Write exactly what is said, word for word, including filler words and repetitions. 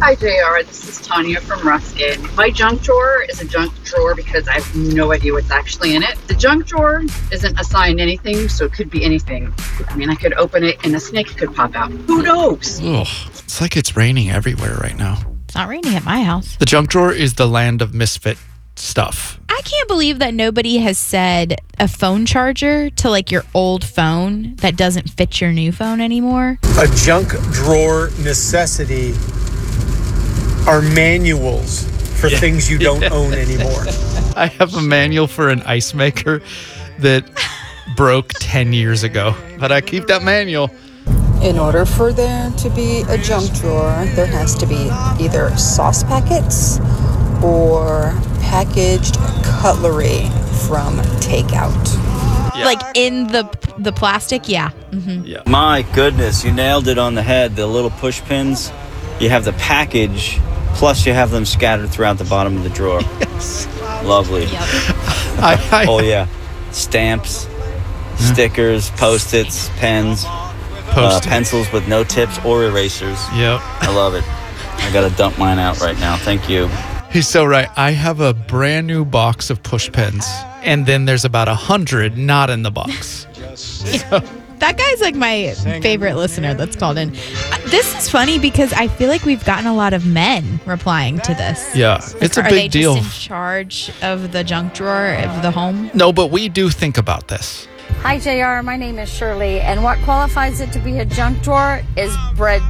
Hi, J R. This is Tanya from Ruskin. My junk drawer is a junk drawer because I have no idea what's actually in it. The junk drawer isn't assigned anything, so it could be anything. I mean, I could open it and a snake could pop out. Who knows? Ugh. It's like it's raining everywhere right now. It's not raining at my house. The junk drawer is the land of misfit stuff. I can't believe that nobody has said a phone charger to like your old phone that doesn't fit your new phone anymore. A junk drawer necessity are manuals for yeah. things you don't yeah. own anymore. I have a manual for an ice maker that broke ten years ago, but I keep that manual. In order for there to be a junk drawer, there has to be either sauce packets or packaged cutlery from takeout. Yeah. Like in the the plastic, yeah. Mm-hmm. yeah. My goodness, you nailed it on the head. The little push pins, you have the package, plus you have them scattered throughout the bottom of the drawer. Yes. Lovely. Yep. I, I, oh, yeah. Stamps, stickers, Post-its, pens, uh, pencils with no tips or erasers. Yep. I love it. I got to dump mine out right now. Thank you. He's so right. I have a brand new box of push pens, and then there's about a hundred not in the box. So. That guy's like my favorite listener that's called in. This is funny because I feel like we've gotten a lot of men replying to this. Yeah, like, it's a are big they deal. Just in charge of the junk drawer of the home? No, but we do think about this. Hi, J R. My name is Shirley, and what qualifies it to be a junk drawer is bread